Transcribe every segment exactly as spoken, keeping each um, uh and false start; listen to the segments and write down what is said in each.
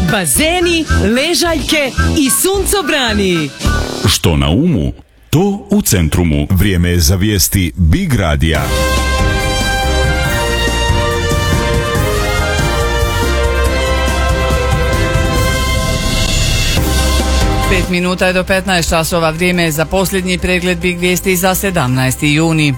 bazeni, ležaljke i suncobrani. Što na umu, to u Centrumu. Vrijeme je za vijesti Big Radija. Pet minuta je do petnaest časova, vrijeme je za posljednji pregled Big vijesti za sedamnaesti juni.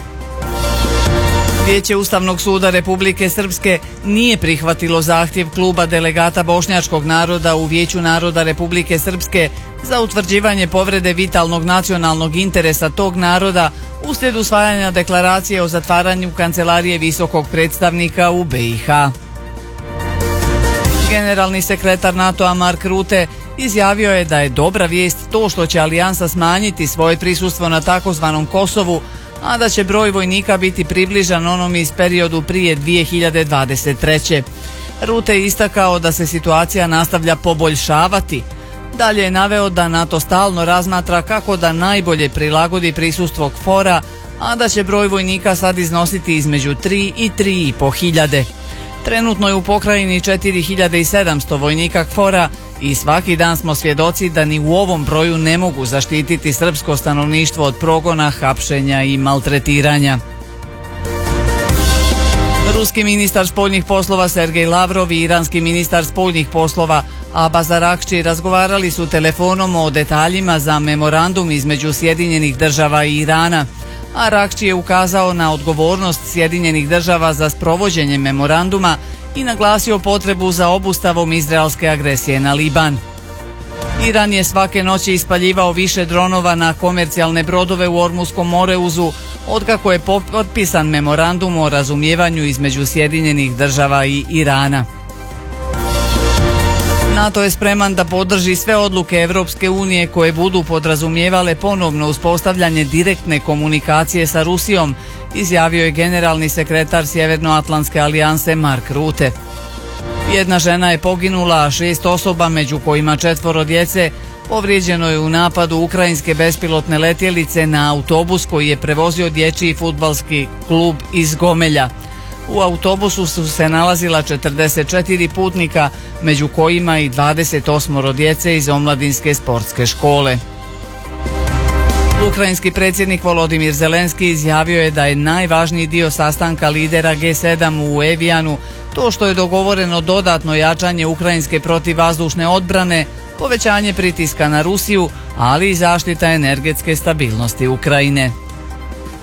Vijeće Ustavnog suda Republike Srpske nije prihvatilo zahtjev kluba delegata bošnjačkog naroda u Vijeću naroda Republike Srpske za utvrđivanje povrede vitalnog nacionalnog interesa tog naroda uslijed usvajanja deklaracije o zatvaranju kancelarije visokog predstavnika u B i H. Generalni sekretar NATO-a Mark Rutte izjavio je da je dobra vijest to što će alijansa smanjiti svoje prisustvo na takozvanom Kosovu, a da će broj vojnika biti približan onom iz periodu prije dvije hiljade dvadeset treće. Rutte je istakao da se situacija nastavlja poboljšavati. Dalje je naveo da NATO stalno razmatra kako da najbolje prilagodi prisustvo K F O R-a, a da će broj vojnika sad iznositi između tri i tri i pol hiljade. Trenutno je u pokrajini četiri hiljade sedamsto vojnika K F O R-a i svaki dan smo svjedoci da ni u ovom broju ne mogu zaštititi srpsko stanovništvo od progona, hapšenja i maltretiranja. Ruski ministar spoljnih poslova Sergej Lavrov i iranski ministar spoljnih poslova Abbas Araghči razgovarali su telefonom o detaljima za memorandum između Sjedinjenih država i Irana. Araghči je ukazao na odgovornost Sjedinjenih država za sprovođenje memoranduma i naglasio potrebu za obustavom izraelske agresije na Liban. Iran je svake noći ispaljivao više dronova na komercijalne brodove u Ormuskom moreuzu otkako je potpisan memorandum o razumijevanju između Sjedinjenih država i Irana. NATO je spreman da podrži sve odluke Europske unije koje budu podrazumijevale ponovno uspostavljanje direktne komunikacije sa Rusijom, izjavio je generalni sekretar Sjevernoatlantske alijanse Mark Rutte. Jedna žena je poginula, a šest osoba, među kojima četvoro djece, povrijeđeno je u napadu ukrajinske bespilotne letjelice na autobus koji je prevozio dječji fudbalski klub iz Gomelja. U autobusu su se nalazila četrdeset četiri putnika, među kojima i dvadeset osam djece iz omladinske sportske škole. Ukrajinski predsjednik Volodimir Zelenski izjavio je da je najvažniji dio sastanka lidera G sedam u Evijanu to što je dogovoreno dodatno jačanje ukrajinske protivvazdušne odbrane, povećanje pritiska na Rusiju, ali i zaštita energetske stabilnosti Ukrajine.